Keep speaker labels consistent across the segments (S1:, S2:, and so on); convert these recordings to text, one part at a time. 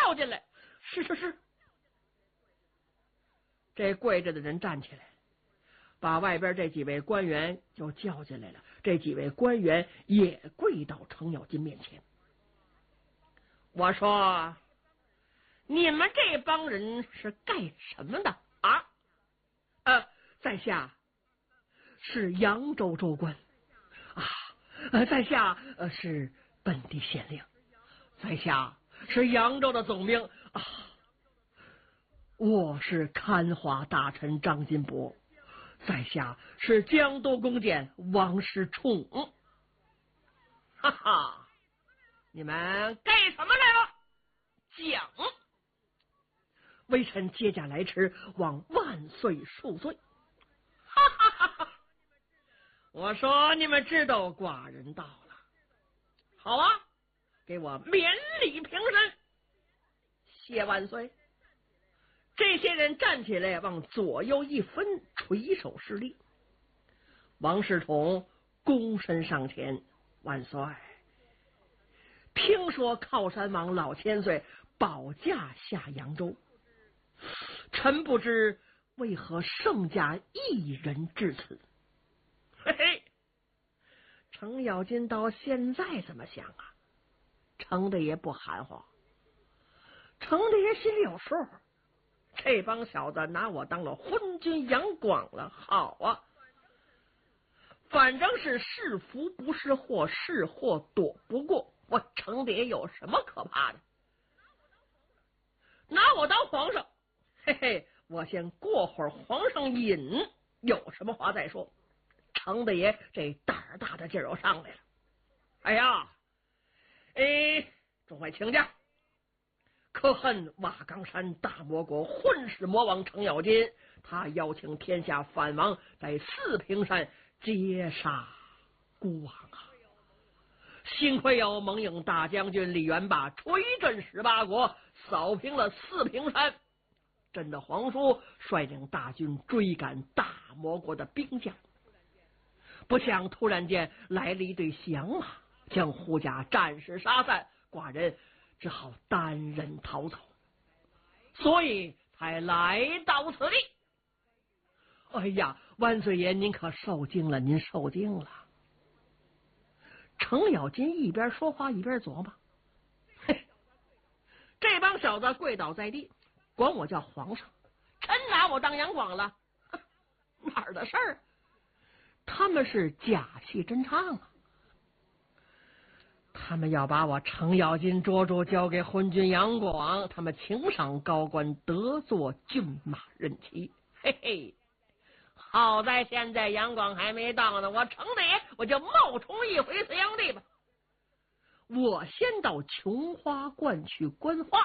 S1: 叫进来。是是是。这跪着的人站起来，把外边这几位官员就叫进来了。这几位官员也跪到程咬金面前。我说，你们这帮人是干什么的啊？在下是扬州州官啊，在下是本地县令，在下是扬州的总兵啊，我是看华大臣张金伯，在下是江都公监王世充。哈哈，你们干什么来了？讲！微臣接驾来迟，望万岁恕罪。哈哈哈哈！我说你们知道寡人到了，好啊，给我免礼平身，谢万岁。这些人站起来，往左右一分，垂手施礼。王世充躬身上前，万岁。听说靠山王老千岁保驾下扬州，臣不知为何圣驾一人至此。嘿嘿，程咬金到现在怎么想啊？程大爷不含糊，程大爷心里有数。这帮小子拿我当了昏君杨广了，好啊，反正是是福不是祸，是祸躲不过。我程大爷有什么可怕的？拿我当皇上，嘿嘿，我先过会儿皇上瘾，有什么话再说。程大爷这胆大的劲儿又上来了。哎呀，众位请假。可恨瓦岗山大魔国混世魔王程咬金，他邀请天下藩王在四平山截杀孤王啊！幸亏有蒙英大将军李元霸锤震18国，扫平了四平山。朕的皇叔率领大军追赶大魔国的兵将，不想突然间来了一队降马，将胡家暂时杀散，寡人只好单人逃走，所以才来到此地。哎呀，万岁爷您可受惊了，您受惊了。程咬金一边说话一边琢磨，嘿，这帮小子跪倒在地，管我叫皇上，真拿我当杨广了？哪儿的事儿？他们是假戏真唱啊！他们要把我程咬金捉住，交给昏君杨广，他们情赏高官，得做骏马任骑。嘿嘿，好在现在杨广还没到呢，我程大爷我就冒充一回隋炀帝吧。我先到琼花观去观花。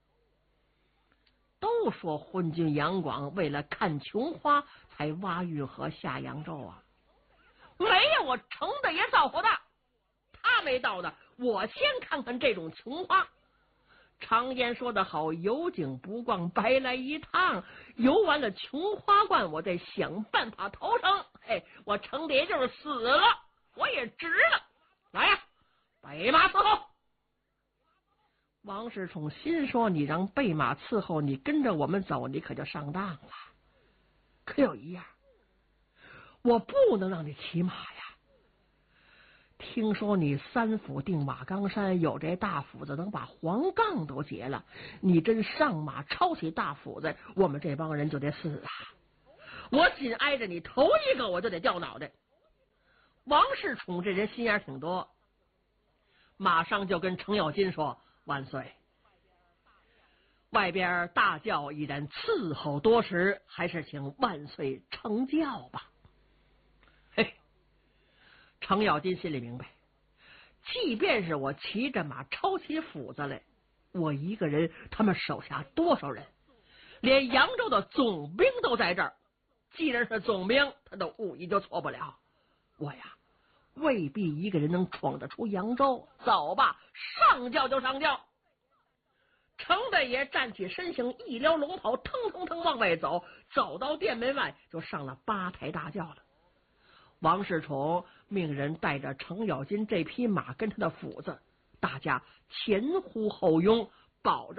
S1: 都说昏君杨广为了看琼花才挖运河下扬州啊，没有我程大爷造化大。他没到的，我先看看这种琼花。常言说得好，有景不逛白来一趟。游完了琼花观，我再想办法逃生。嘿，我程大爷就是死了，我也值了。来呀，备马伺候。王世充心说，你让备马伺候，你跟着我们走，你可就上当了。可有一样，我不能让你骑马呀。听说你三府定瓦岗山有这大斧子，能把黄杠都截了。你真上马抄起大斧子，我们这帮人就得死啊！我紧挨着你头一个，我就得掉脑袋。王世充这人心眼挺多，马上就跟程咬金说：“万岁，外边大轿已然伺候多时，还是请万岁乘轿吧。”嘿，程咬金心里明白，即便是我骑着马抄起斧子来，我一个人，他们手下多少人？连扬州的总兵都在这儿。既然是总兵，他的武艺就错不了。我呀，未必一个人能闯得出扬州。走吧，上轿就上轿。程大爷站起身形，一撩龙袍，腾腾腾往外走，走到店门外就上了8抬大轿了。王世充命人带着程咬金这匹马跟他的斧子，大家前呼后拥，保着